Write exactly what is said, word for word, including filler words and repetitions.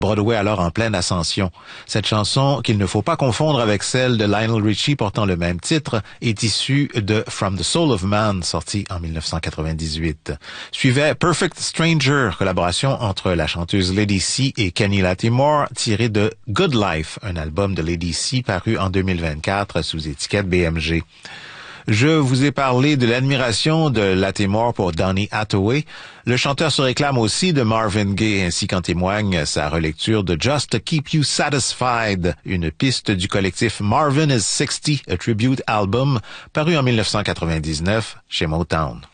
Broadway alors en pleine ascension. Cette chanson, qu'il ne faut pas confondre avec celle de Lionel Richie portant le même titre, est issue de From the Soul of Man, sorti en dix-neuf cent quatre-vingt-dix-huit. Suivait Perfect Stranger, collaboration entre la chanteuse Lady C et Kenny Lattimore, tirée de Good Life, un album de Lady C paru en deux mille vingt-quatre sous étiquette B M G. Je vous ai parlé de l'admiration de Lattimore pour Donny Hathaway. Le chanteur se réclame aussi de Marvin Gaye, ainsi qu'en témoigne sa relecture de Just to Keep You Satisfied, une piste du collectif Marvin is sixty, a tribute album, paru en dix-neuf cent quatre-vingt-dix-neuf chez Motown.